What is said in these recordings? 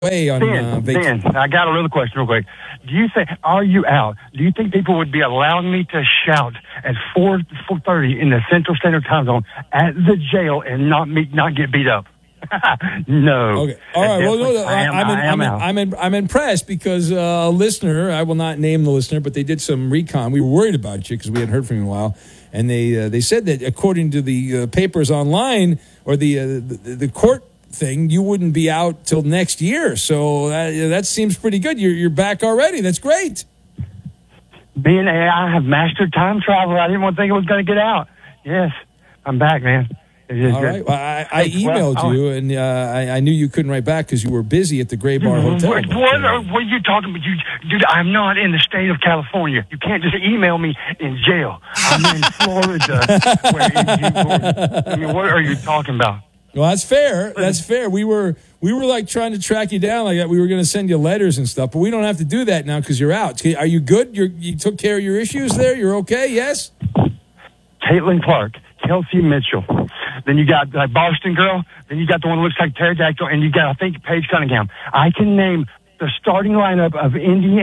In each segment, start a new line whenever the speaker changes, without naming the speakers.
away on vacation.
Ben, I got another question real quick. Do you think, are you out? Do you think people would be allowing me to shout at 4:30 in the Central Standard Time Zone at the jail and not get beat up? No.
Okay. All right. Well, no, I'm impressed because a listener, I will not name the listener, but they did some recon. We were worried about you because we hadn't heard from you in a while, and they said that according to the papers online or the court thing, you wouldn't be out till next year. So that seems pretty good. You're back already. That's great.
I have mastered time travel. I didn't want to think I was going to get out. Yes, I'm back, man.
All right. Well, I emailed you, and I knew you couldn't write back because you were busy at the Gray Bar Hotel.
What are you talking about? Dude, I'm not in the state of California. You can't just email me in jail. I'm in Florida. What are you talking about?
Well, that's fair. That's fair. We were like trying to track you down like that. We were going to send you letters and stuff, but we don't have to do that now because you're out. Are you good? You took care of your issues there? You're okay? Yes?
Caitlin Clark, Kelsey Mitchell. Then you got that Boston girl. Then you got the one who looks like pterodactyl, and you got, I think, Paige Cunningham. I can name the starting lineup of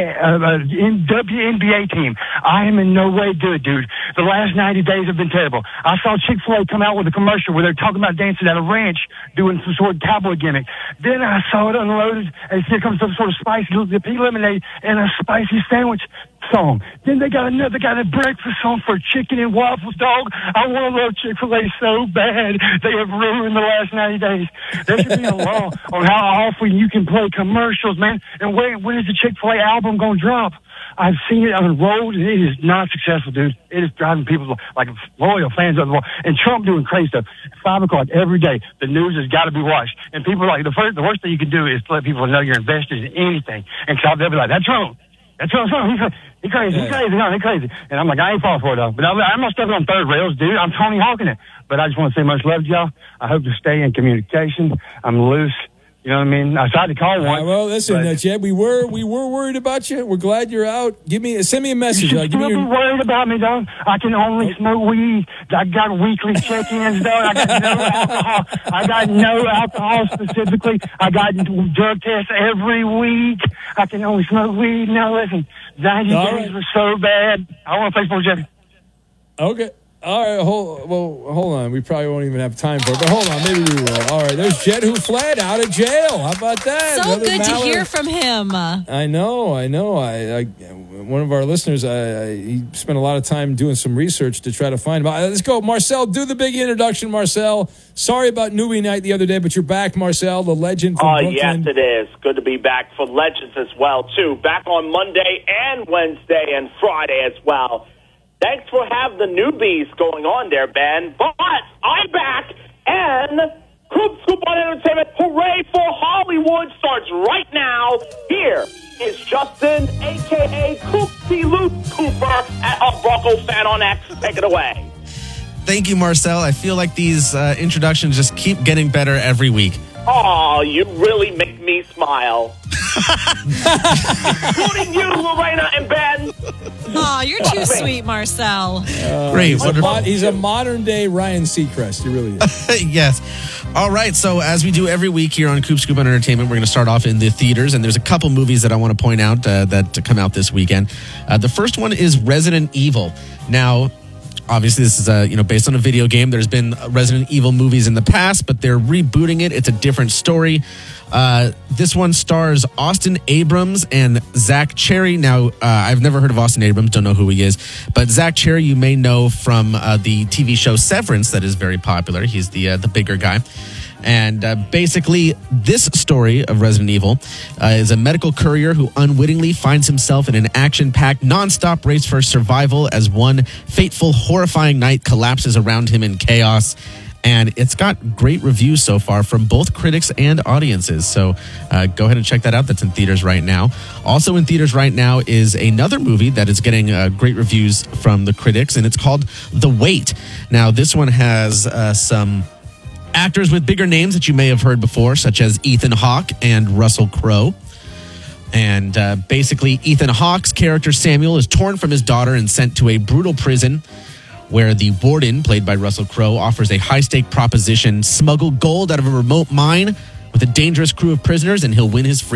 WNBA team. I am in no way good, dude. The last 90 days have been terrible. I saw Chick-fil-A come out with a commercial where they're talking about dancing at a ranch doing some sort of cowboy gimmick. Then I saw it unloaded, and here comes some sort of spicy pea lemonade and a spicy sandwich song. Then they got a breakfast song for chicken and waffles, dog. I want to love Chick-fil-A so bad. They have ruined the last 90 days. There should be a law on how often you can play commercials, man. And when is the Chick-fil-A album going to drop? I've seen it on the road, and it is not successful, dude. It is driving people like loyal fans of the world. And Trump doing crazy stuff. 5 o'clock every day, the news has got to be watched. And people are like, the worst thing you can do is to let people know you're invested in anything. And they'll be like, that's Trump. That's Trump. He's crazy. He's crazy. And I'm like, I ain't falling for it, though. But I'm not stepping on third rails, dude. I'm Tony Hawking it. But I just want to say much love to y'all. I hope to stay in communication. I'm loose. You know what I mean? I tried to call one.
Well, listen, Jed, we were worried about you. We're glad you're out. Send me a message.
You should still be worried about me, though. I can only smoke weed. I got weekly check-ins, though. I got no alcohol. I got no alcohol specifically. I got drug tests every week. I can only smoke weed. No, listen, 90 days was so bad. I want to play for Jed.
Okay. All right, hold on. We probably won't even have time for it, but hold on. Maybe we will. All right, there's Jed who fled out of jail. How about that?
So good to hear from him.
I know. One of our listeners, he spent a lot of time doing some research to try to find him. Let's go. Marcel, do the big introduction, Marcel. Sorry about newbie night the other day, but you're back, Marcel, the legend from Brooklyn.
Yes, it is. Good to be back for Legends as well, too. Back on Monday and Wednesday and Friday as well. Thanks for having the newbies going on there, Ben. But I'm back, and Coop Scoop on Entertainment, hooray for Hollywood, starts right now. Here is Justin, a.k.a. Coopsie Luke Cooper, at a Bronco fan on X. Take it away.
Thank you, Marcel. I feel like these introductions just keep getting better every week.
Oh, you really make me smile. Including you, Lorena and Ben.
Oh, you're too sweet, Marcel.
Great. Wonderful.
He's a modern-day Ryan Seacrest. He really is.
Yes. All right. So as we do every week here on Coop Scoop on Entertainment, we're going to start off in the theaters. And there's a couple movies that I want to point out that come out this weekend. The first one is Resident Evil. Now, obviously, this is based on a video game. There's been Resident Evil movies in the past, but they're rebooting it. It's a different story. This one stars Austin Abrams and Zach Cherry. Now, I've never heard of Austin Abrams, don't know who he is. But Zach Cherry, you may know from the TV show Severance, that is very popular. He's the bigger guy. And basically, this story of Resident Evil is a medical courier who unwittingly finds himself in an action-packed, non-stop race for survival as one fateful, horrifying night collapses around him in chaos. And it's got great reviews so far from both critics and audiences. So go ahead and check that out. That's in theaters right now. Also in theaters right now is another movie that is getting great reviews from the critics, and it's called The Wait. Now, this one has some actors with bigger names that you may have heard before, such as Ethan Hawke and Russell Crowe. And basically, Ethan Hawke's character, Samuel, is torn from his daughter and sent to a brutal prison where the warden, played by Russell Crowe, offers a high-stake proposition: smuggle gold out of a remote mine with a dangerous crew of prisoners, and he'll win his freedom.